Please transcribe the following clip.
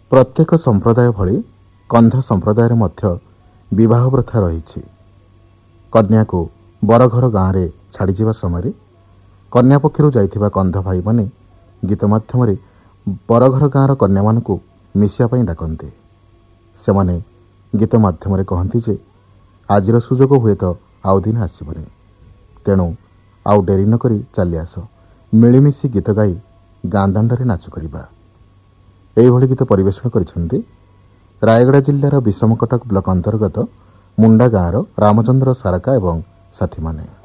ପ୍ରତ୍ୟେକ ସମ୍ପ୍ରଦାୟ ଭଳି କନ୍ଧ ସମ୍ପ୍ରଦାୟରେ ମଧ୍ୟ ବିବାହ ପ୍ରଥା ରହିଛି। କନ୍ୟାକୁ ବରଘର ଗାଁରେ ଛାଡ଼ିଯିବା ସମୟରେ କନ୍ୟା ପକ୍ଷରୁ ଯାଇଥିବା କନ୍ଧ ଭାଇମାନେ ଗୀତ ମାଧ୍ୟମରେ ବରଘର ଗାଁର କନ୍ୟାମାନଙ୍କୁ ମିଶିବା ପାଇଁ ଡାକନ୍ତି। ସେମାନେ ଗୀତ ମାଧ୍ୟମରେ କହନ୍ତି ଯେ ଆଜିର ସୁଯୋଗ ହୁଏତ ଆଉ ଦିନ ଆସିବନି, ତେଣୁ ଆଉ ଡେରି ନ କରି ଚାଲି ଆସ, ମିଳିମିଶି ଗୀତ ଗାଇ ଗାଁ ଦାଣ୍ଡରେ ନାଚ କରିବା। ଏହିଭଳି ଗୀତ ପରିବେଷଣ କରିଛନ୍ତି ରାୟଗଡ଼ା ଜିଲ୍ଲାର ବିଷମକଟକ ବ୍ଲକ ଅନ୍ତର୍ଗତ ମୁଣ୍ଡା ଗାଁର ରାମଚନ୍ଦ୍ର ସାରକା ଏବଂ ସାଥୀମାନେ।